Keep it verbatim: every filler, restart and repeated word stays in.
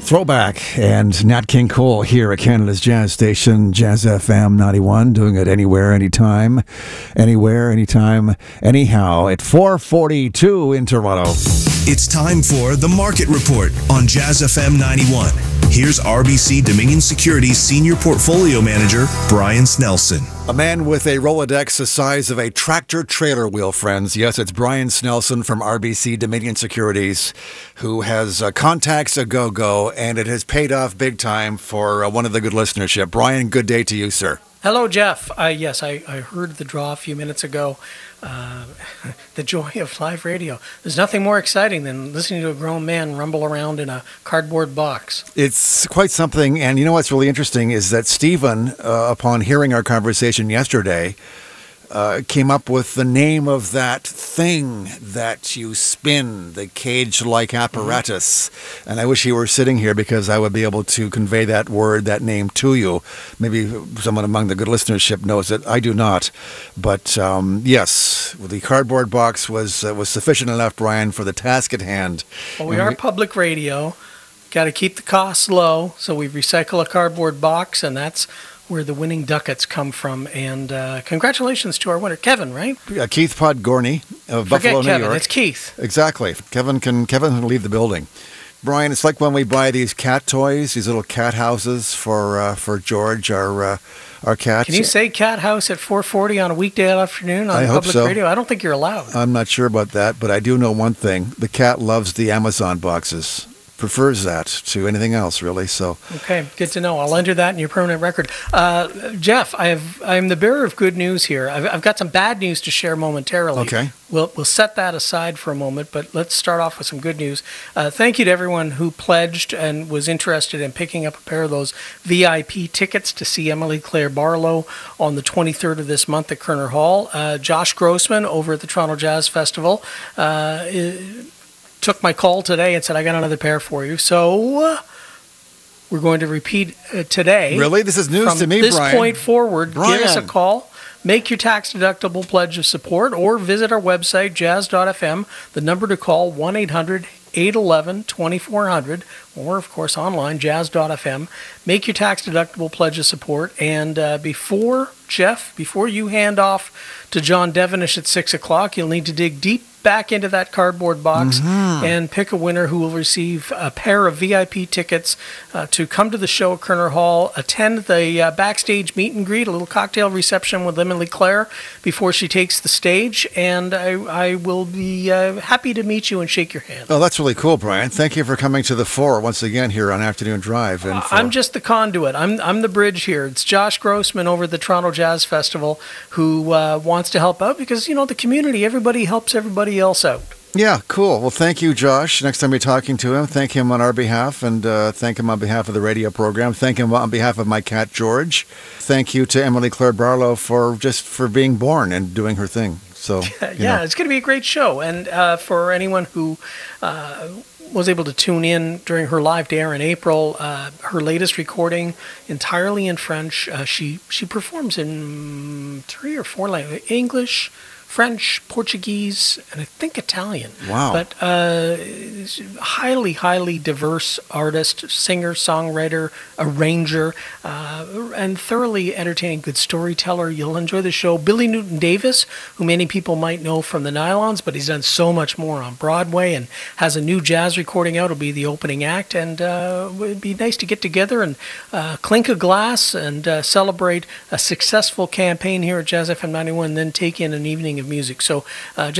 Throwback and Nat King Cole here at Canada's Jazz Station, Jazz F M ninety-one, doing it anywhere, anytime, anywhere, anytime, anyhow, at four forty-two in Toronto. It's time for The Market Report on Jazz F M ninety-one. Here's R B C Dominion Securities Senior Portfolio Manager, Brian Snelson. A man with a Rolodex the size of a tractor trailer wheel, friends. Yes, it's Brian Snelson from R B C Dominion Securities, who has uh, contacts a go-go, and it has paid off big time for uh, one of the good listenership. Brian, good day to you, sir. Hello, Jeff. Uh, yes, I, I heard the draw a few minutes ago. Uh, the joy of live radio. There's nothing more exciting than listening to a grown man rumble around in a cardboard box. It's quite something. And you know what's really interesting is that Stephen, uh, upon hearing our conversation yesterday, Uh, came up with the name of that thing that you spin, the cage-like apparatus. Mm-hmm. And I wish he were sitting here because I would be able to convey that word, that name to you. Maybe someone among the good listenership knows it. I do not. But um, yes, the cardboard box was uh, was sufficient enough, Brian, for the task at hand. Well, we and are we- public radio. Got to keep the costs low, so we recycle a cardboard box, and that's where the winning ducats come from. And uh, congratulations to our winner, Kevin, right? Uh, Keith Podgorny of Forget Buffalo, Kevin, New York. It's Keith. Exactly. Kevin can Kevin can leave the building. Brian, it's like when we buy these cat toys, these little cat houses for uh, for George, our uh, our cat. Can you say cat house at four forty on a weekday afternoon on I hope public so. radio? I don't think you're allowed. I'm not sure about that, but I do know one thing. The cat loves the Amazon boxes. Prefers that to anything else, really. So okay, good to know. I'll enter that in your permanent record. Uh, Jeff, I have I'm the bearer of good news here. I've, I've got some bad news to share momentarily. Okay. We'll we'll set that aside for a moment, but let's start off with some good news. Uh, thank you to everyone who pledged and was interested in picking up a pair of those V I P tickets to see Emily Claire Barlow on the twenty-third of this month at Kerner Hall. Uh, Josh Grossman over at the Toronto Jazz Festival Uh, is, took my call today and said, I got another pair for you. So we're going to repeat uh, today. Really? This is news From to me, this Brian. point forward, Brian. give us a call. Make your tax-deductible pledge of support or visit our website, jazz dot f m. The number to call, one eight hundred eight one one twenty-four hundred, or, of course, online, jazz dot f m. Make your tax-deductible pledge of support. And uh, before, Jeff, before you hand off to John Devonish at six o'clock, you'll need to dig deep back into that cardboard box mm-hmm. and pick a winner who will receive a pair of V I P tickets uh, to come to the show at Kerner Hall, attend the uh, backstage meet and greet, a little cocktail reception with Emily Claire before she takes the stage, and I, I will be uh, happy to meet you and shake your hand. Oh, that's really cool, Brian. Thank you for coming to the fore once again here on Afternoon Drive. And for... I'm just the conduit. I'm I'm the bridge here. It's Josh Grossman over at the Toronto Jazz Festival who uh, wants to help out because, you know, the community, everybody helps everybody else out. Yeah, cool. Well, thank you, Josh. Next time you're talking to him, thank him on our behalf, and uh, thank him on behalf of the radio program. Thank him on behalf of my cat, George. Thank you to Emily Claire Barlow for just for being born and doing her thing. So, yeah, know. It's going to be a great show. And uh, for anyone who uh, was able to tune in during her live dare in April, uh, her latest recording, entirely in French. Uh, she, she performs in three or four languages, English, French, Portuguese, and I think Italian. Wow. But uh, highly, highly diverse artist, singer, songwriter, arranger, uh, and thoroughly entertaining, good storyteller. You'll enjoy the show. Billy Newton-Davis, who many people might know from the Nylons, but he's done so much more on Broadway and has a new jazz recording out. It'll be the opening act, and uh, it'd be nice to get together and uh, clink a glass and uh, celebrate a successful campaign here at Jazz F M ninety-one, and then take in an evening of music. So uh, just